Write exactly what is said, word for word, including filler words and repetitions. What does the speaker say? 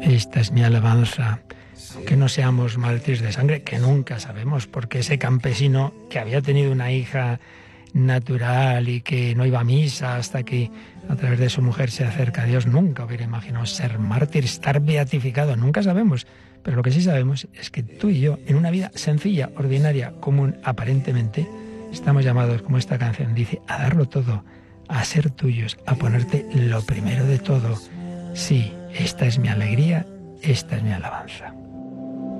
esta es mi alabanza. Que no seamos mártires de sangre, que nunca sabemos, porque ese campesino que había tenido una hija natural y que no iba a misa hasta que a través de su mujer se acerca a Dios, nunca hubiera imaginado ser mártir, estar beatificado, nunca sabemos. Pero lo que sí sabemos es que tú y yo, en una vida sencilla, ordinaria, común, aparentemente, estamos llamados, como esta canción dice, a darlo todo, a ser tuyos, a ponerte lo primero de todo. Sí, esta es mi alegría, esta es mi alabanza.